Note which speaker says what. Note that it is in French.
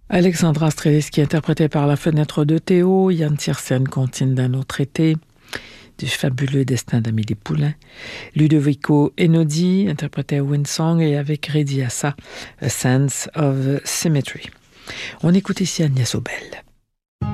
Speaker 1: Alexandra Strelitzky interprétée par La Fenêtre de Théo, Yann Tiersen comptine d'un autre été, du fabuleux destin d'Amélie Poulain, Ludovico Einaudi interprété Windsong et avec Reddy Assa, A Sense of Symmetry. On écoute ici Agnès Obel.